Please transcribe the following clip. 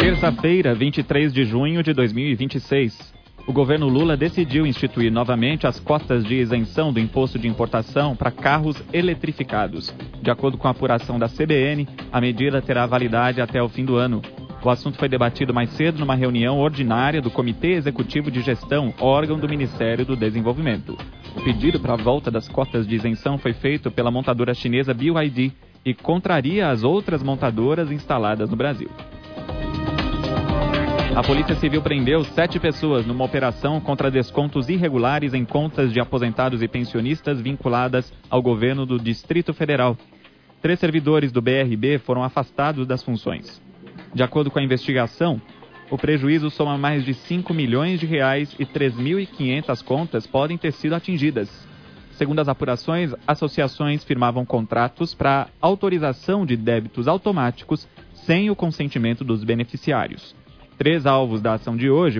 Terça-feira, 23 de junho de 2026. O governo Lula decidiu instituir novamente as cotas de isenção do imposto de importação para carros eletrificados. De acordo com a apuração da CBN, a medida terá validade até o fim do ano. O assunto foi debatido mais cedo numa reunião ordinária do Comitê Executivo de Gestão, órgão do Ministério do Desenvolvimento. O pedido para a volta das cotas de isenção foi feito pela montadora chinesa BYD e contraria as outras montadoras instaladas no Brasil. A Polícia Civil prendeu 7 pessoas numa operação contra descontos irregulares em contas de aposentados e pensionistas vinculadas ao governo do Distrito Federal. 3 servidores do BRB foram afastados das funções. De acordo com a investigação, o prejuízo soma mais de 5 milhões de reais e 3.500 contas podem ter sido atingidas. Segundo as apurações, associações firmavam contratos para autorização de débitos automáticos sem o consentimento dos beneficiários. 3 alvos da ação de hoje